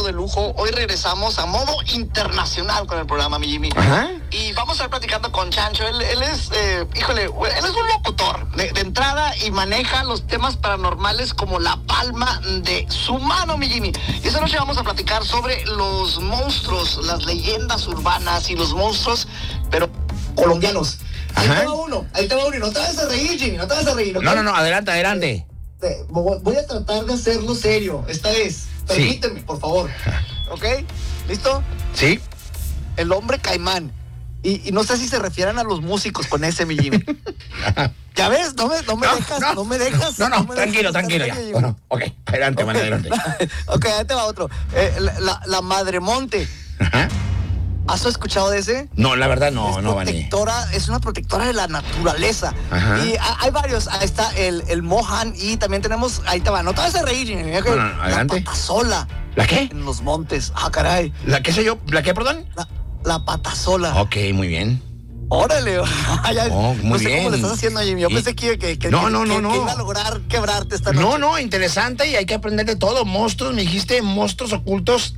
de lujo. Hoy regresamos a modo internacional con el programa, mi Jimmy. Ajá. Y vamos a estar platicando con Chancho. Él es, él es un locutor de entrada y maneja los temas paranormales como la palma de su mano, mi Jimmy. Y esta noche vamos a platicar sobre los monstruos, las leyendas urbanas y los monstruos, pero colombianos. Ahí te va uno. Y no te vas a reír, Jimmy, no te vas a reír. ¿Okay? No, adelante. Voy a tratar de hacerlo serio esta vez. Permíteme, por favor. ¿Ok? ¿Listo? Sí. El hombre caimán. Y no sé si se refieren a los músicos con ese, mi Jimmy. ¿Ya ves? No me dejas. No, tranquilo ya. Bueno, ok, adelante, okay. Adelante. Ok, ahí te va otro. La Madremonte. Ajá. ¿Has escuchado de ese? No, la verdad no, Vani. Es una protectora de la naturaleza. Ajá. Y hay varios. Ahí está el Mohan y también tenemos, ahí te va. No te vas a reír, Jimmy. No, adelante. La patasola. ¿La qué? En los montes. Ah, caray. ¿La qué sé yo? ¿La qué, perdón? La patasola. Ok, muy bien. Órale. Muy no sé bien. cómo le estás haciendo, Jimmy. Yo pensé que No. iba a lograr quebrarte esta noche. No, interesante y hay que aprender de todo. Monstruos, me dijiste, monstruos ocultos.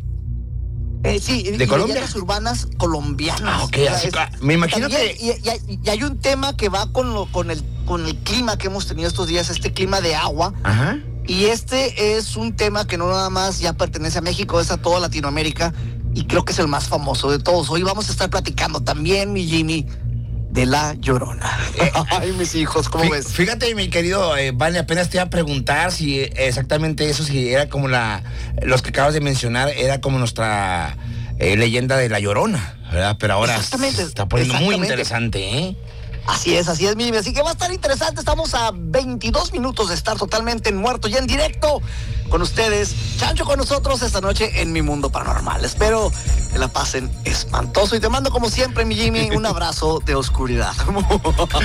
Sí, ¿de Colombia? Leyendas urbanas colombianas. Ah, ok, así me imagino también, que... Y hay un tema que va con el clima que hemos tenido estos días, este clima de agua. Ajá. Y este es un tema que no nada más ya pertenece a México, es a toda Latinoamérica. Y creo que es el más famoso de todos. Hoy vamos a estar platicando también, mi Jimmy, de La Llorona. Ay, mis hijos, ¿cómo ves? Fíjate, mi querido Vale, apenas te iba a preguntar si exactamente eso, si era como los que acabas de mencionar, era como nuestra leyenda de La Llorona, ¿verdad? Pero ahora se está poniendo muy interesante, ¿eh? Así es, mi Jimmy. Así que va a estar interesante. Estamos a 22 minutos de estar totalmente en muerto y en directo con ustedes. Chancho con nosotros esta noche en Mi Mundo Paranormal. Espero que la pasen espantoso y te mando como siempre, mi Jimmy, un abrazo de oscuridad.